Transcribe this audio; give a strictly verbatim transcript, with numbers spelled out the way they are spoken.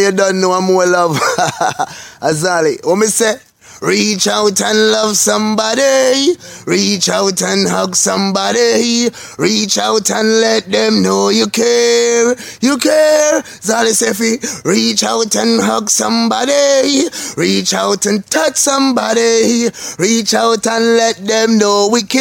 you don't know more love. Azali, what me say? Reach out and love somebody. Reach out and hug somebody. Reach out and let them know you care. You care. Zali Sefi. Reach out and hug somebody. Reach out and touch somebody. Reach out and let them know we care.